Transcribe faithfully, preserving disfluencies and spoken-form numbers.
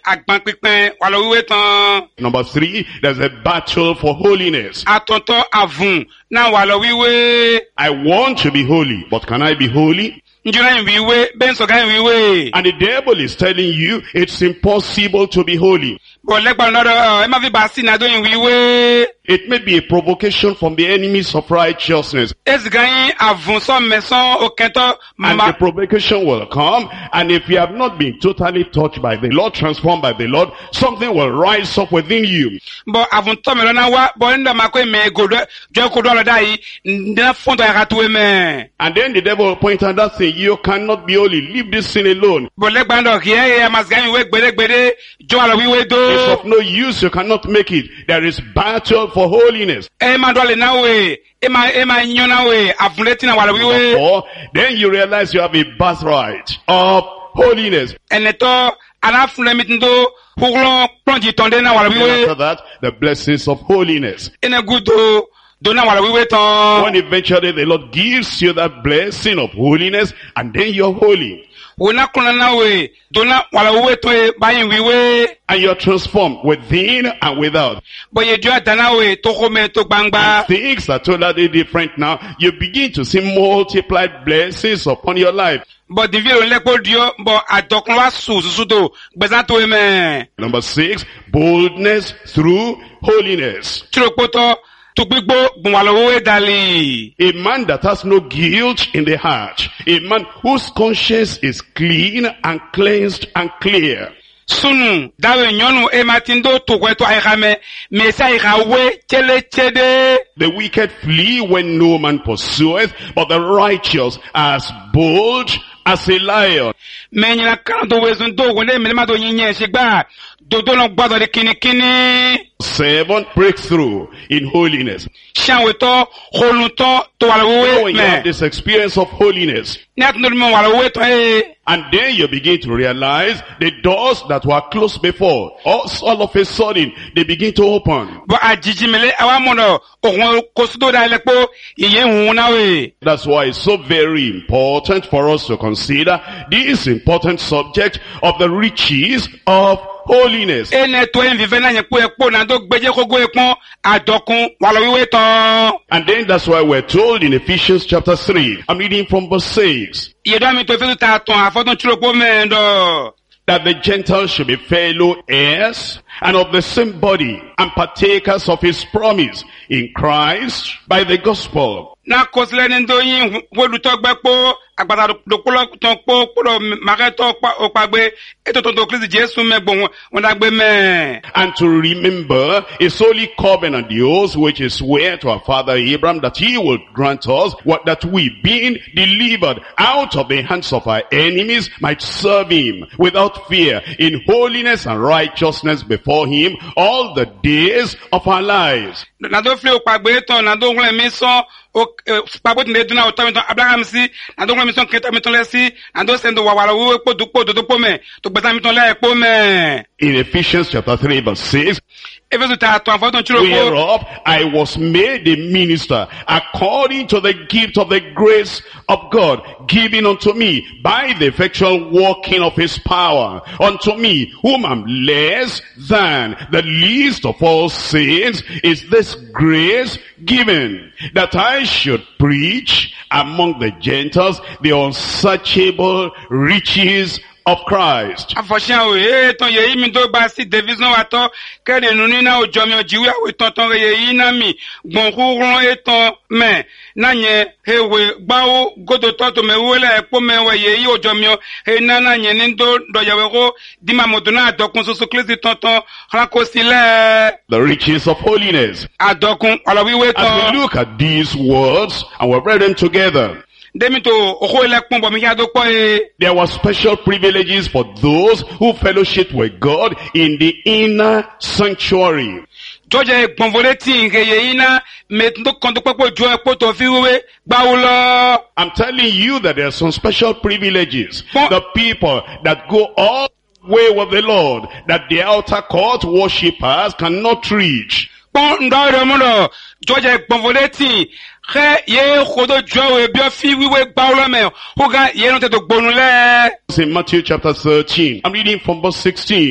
Àgbọn pípẹ́ wà lọ wíwé tán. Number three, there's a battle for holiness. Àtọ̀tọ̀ àvùn náà wà lọ wíwé. I want to be holy, but can I be holy? Njúra ìwíwé, bẹ́ẹ̀ sọ̀gá ìwíwé. And the devil is telling you it's impossible to be holy. Bọ̀ lẹ́gbàá lọ́dọ̀ ẹ má fi bá sí nàdó ìwíwé. It may be a provocation from the enemies of righteousness. Ezìgá yín àvùn sọ mẹ́sàn òkèntọ́. And the provocation will come, and if you have not been totally touched by the Lord, transformed by the Lord, something will rise up within you. Bọ̀ àvùn tọ́ mi lọ́nà wá, bọ̀ nígbà máa kó ẹ̀mẹ́ gòdó, jọ kó dọ́ lọ́dá yìí, ǹdẹ́ fún tọ́ ẹ̀ka tó ẹ̀mẹ́. And then the devil will point at that thing, you cannot be holy, leave this sin alone. Bọ̀ lẹ́gbàá ndọ̀ kì í ẹ̀ àmàsìgá yín wé gbédégbédé, jọ àlọ́ wíwé dó. It's of no use, you cannot make it. There is battle for holiness. Ẹ máa dọ́lẹ̀ náà wé, ẹ máa ẹ máa yan náà wé, àvùn létí náà wà lọ́ wíwé. Or then you realize you have a birthright of holiness. Ẹnẹtọ́ aláfúnlẹ́mìtìndó húrọ́ pọ́ǹjì tọ́ndé náà wà lọ́ And wíwé. after that, the blessings of holiness. Ẹnẹ gúdò dó náà wà lọ́ wíwé tán. When eventually the Lord gives you that blessing of holiness, and then you're holy. Wòná kúnlẹ̀ náà wé, dó náà wà lọ́ wíwé tó ẹ báyìí wíwé. And you're transformed within and without. Bọ̀yẹ̀ jọ àdáná wé tó kó mẹ́ tó gbangba. Things are totally different now. You begin to see multiplied blessings upon your life. Bọ̀ dìbí ìròyìn lẹ́kọ̀ọ́ diọ́, bọ̀ àdọ̀kùn wá sùn sùsù tó gbẹ̀sán tó ẹ mẹ́. Number six, boldness through holiness. Tìrọ̀pọ̀tọ̀ tó gbígbó gbọ̀nwàlọ́wọ́ dàlí. A man that has no guilt in the heart. A man whose conscience is clean and cleansed and clear. Sunu dawe nyɔnu ematindo tokweto ayikame mesi ayikawe tseletseɖe. The wicked flee when no man pursueth, but the righteous are as bold as a lion. Mɛ nyina kan to wezun to wòle mɛlɛma to nyinyɛ sigba dodo lɔ gbɔdɔ de kinikini. Seven, breakthrough in holiness. Sianwetɔ holutɔ to When walawowe you have mɛ this experience of holiness, ne atundɔ mɛ walawowe tɔ ye. and then you begin to realize the doors that were closed before, all, all of a sudden, they begin to open. Bɔn a jiji mele awa mɔdɔ ohun kosodo da yɛlɛ kpɔ yeye hun na we. That's why it's so very important for us to consider this important subject of the riches of holiness. Ene to yen vive na nye kpo ekpo na do gbeje kogo ekpon adokun walawowe tɔ. And then that's why we're told in Ephesians chapter three, I'm reading from verse six, Yedo mi to fi ta tɔn afɔtɔn tiro kpo mɛ dɔ. that the Gentiles should be fellow heirs and of the same body and partakers of his promise in Christ by the gospel. Na kosile ni do yin wolutɔ gbɛ kpo agbata dokpolo tɔn kpo kpolo makɛtɔ okpagbe eto tɔn to Kristi Jesu mɛ gbɔn wɔn dagbe mɛ. And to remember his holy covenant, the oath which is swear to our father Abraham, that he will grant us what that we, being delivered out of the hands of our enemies, might serve him without fear in holiness and righteousness before him all the days of our lives. Na do fili okpagbe tɔn na do ŋlɔ mi sɔn kpagbe tun de duna o tɔ mi tɔn Abraham si na do ŋlɔ mi sɔn kɛntɛ mi tɔn lɛ si na do sɛn do wawara wo kpo do kpo dodo kpo mɛ to gbɛsa mi tɔn lɛ kpo mɛ. In Ephesians chapter three verse six, Efesu ta tɔn afɔtɔn tiro kpo. whereof I was made a minister according to the gift of the grace of God given unto me by the effectual working of his power, unto me whom am less than the least of all saints is this grace given, that I should preach among the Gentiles the unsearchable riches of Christ. Afɔsiyan o ye tɔn yeyi mi do ba si division wa tɔ kɛde nunu na o jɔ mi o jiwu awo tɔntɔn yeyi na mi gbɔnkurun etɔn mɛ na nye ewe gbawo godotɔ to mɛ wele ekpo mɛ wɛ yeyi o jɔ mi o he na na nye ni do dɔyɛwɛ ko dimamoto na adɔkun soso Kristi tɔntɔn halakosi lɛ. The riches of holiness. Adɔkun ɔlɔwiwe As tɔn. we look at these words and we've read them together, Demi to oko ele kpɔn bɔ mi ya do kpɔ ye. there were special privileges for those who fellowship with God in the inner sanctuary. Jɔjɛ gbɔnfɔle ti nke yeyi na mɛ to kɔntɔ kpɔkpɔ jɔ ekpo tɔ fi wewe gbawo lɔ. I'm telling you that there are some special privileges. But- The people that go all the way with the Lord, that the outer court worshippers cannot reach. Pɔn ndɔ yɛrɛ mu dɔ jɔjɛ gbɔnfɔle ti xe ye xodo jɔ we biɔ fi wewe gbawo lɔ mɛ ko ka yen tɛ to gbɔnu lɛ. It's in Matthew chapter thirteen. I'm reading from verse sixteen.